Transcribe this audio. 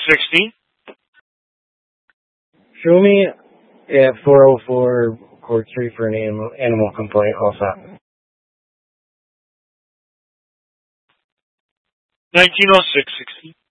16. Show me at 404 Court Street for an animal complaint also. 1906, 16.